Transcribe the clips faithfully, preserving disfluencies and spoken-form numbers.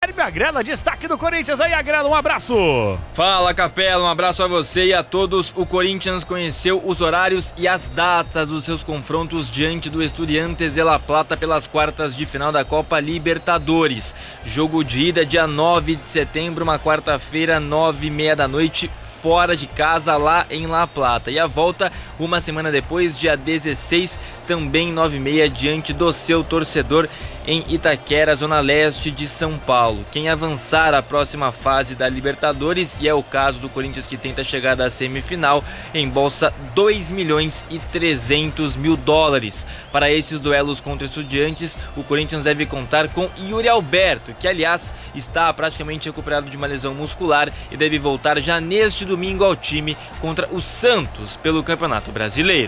Agrela, destaque do Corinthians aí, Agrela, um abraço. Fala, Capela, um abraço a você e a todos. O Corinthians conheceu os horários e as datas dos seus confrontos diante do Estudiantes de La Plata pelas quartas de final da Copa Libertadores. Jogo de ida dia nove de setembro, uma quarta-feira, nove e meia da noite, fora de casa lá em La Plata. E a volta uma semana depois, dia dezesseis, também nove e meia, diante do seu torcedor em Itaquera, zona leste de São Paulo. Quem avançar à próxima fase da Libertadores, e é o caso do Corinthians que tenta chegar à semifinal, embolsa dois milhões e trezentos mil dólares. Para esses duelos contra estudiantes, o Corinthians deve contar com Yuri Alberto, que aliás está praticamente recuperado de uma lesão muscular e deve voltar já neste domingo ao time contra o Santos pelo Campeonato Brasileiro.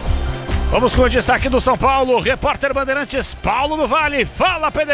Vamos com o destaque do São Paulo, repórter Bandeirantes Paulo do Vale. Fala, P D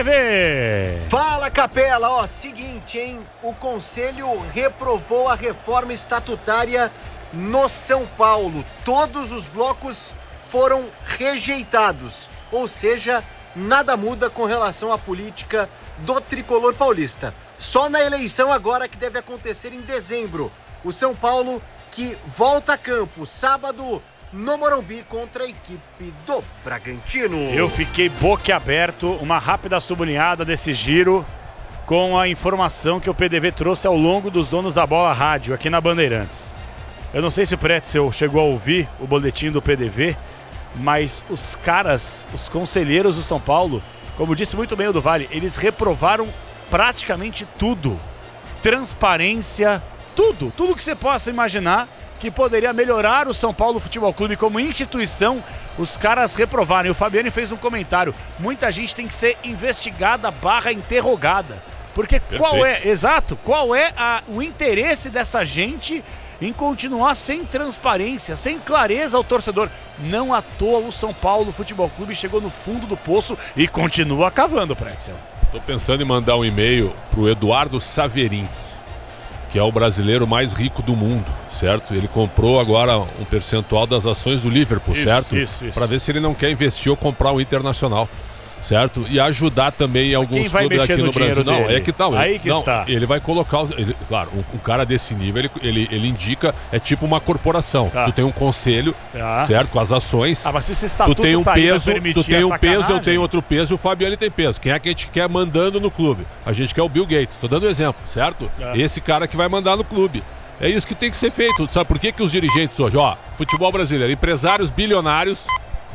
V! Fala, Capela, ó, seguinte, hein, o Conselho reprovou a reforma estatutária no São Paulo. Todos os blocos foram rejeitados, ou seja, nada muda com relação à política do tricolor paulista. Só na eleição agora, que deve acontecer em dezembro, o São Paulo que volta a campo sábado no Morumbi contra a equipe do Bragantino. Eu fiquei boquiaberto, uma rápida sublinhada desse giro com a informação que o P D V trouxe ao longo dos Donos da Bola Rádio aqui na Bandeirantes. Eu não sei se o Pretzel chegou a ouvir o boletim do P D V, mas os caras, os conselheiros do São Paulo, como disse muito bem o do Vale, eles reprovaram praticamente tudo. Transparência, tudo, tudo que você possa imaginar que poderia melhorar o São Paulo Futebol Clube como instituição, os caras reprovaram. E o Fabiani fez um comentário: muita gente tem que ser investigada barra interrogada. Porque Perfeito. qual é, exato, qual é a, o interesse dessa gente em continuar sem transparência, sem clareza ao torcedor? Não à toa o São Paulo Futebol Clube chegou no fundo do poço e continua cavando, Pretzel. Tô pensando em mandar um e-mail pro Eduardo Saverin, que é o brasileiro mais rico do mundo, certo? Ele comprou agora um percentual das ações do Liverpool, isso, certo? Isso, isso. Para ver se ele não quer investir ou comprar o Internacional, certo? E ajudar também em alguns clubes aqui no, no Brasil. Não, é que tal? Aí que não, está. Ele vai colocar, ele, claro, um, um cara desse nível, ele, ele, ele indica, é tipo uma corporação. Tá. Tu tem um conselho, tá, certo? Com as ações. Ah, mas se esse estatuto tu tem um tá peso, tu tem um peso, eu tenho tenho outro peso, o Fabiano tem peso. Quem é que a gente quer mandando no clube? A gente quer o Bill Gates, tô dando um exemplo, certo? É. Esse cara que vai mandar no clube. É isso que tem que ser feito. Sabe por que que os dirigentes hoje, ó, futebol brasileiro, empresários bilionários,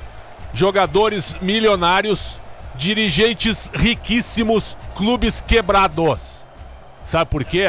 jogadores milionários, dirigentes riquíssimos, clubes quebrados. Sabe por quê?